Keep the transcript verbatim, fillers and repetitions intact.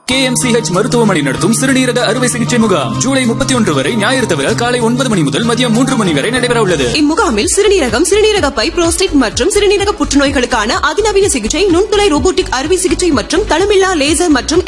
K M C H மருத்துவமனை நடத்தும் சிறுநீரக அறுவை சிகிச்சை முகாம் ஜூலை முப்பத்தி ஒன்று வரை ஞாயிறு தவிர காலை ஒன்பது மணி முதல் மதியம் மூன்று மணி வரை நடைபெற உள்ளது. இம்முகாமில் சிறுநீரகம், சிறுநீரக பை, புரோஸ்டேட் மற்றும் சிறுநீரக புற்றுநோய்களுக்கான அதிநவீன சிகிச்சை, நுண்துளை ரோபோட்டிக் அறுவை சிகிச்சை மற்றும் தளமில்லா லேசர் மற்றும்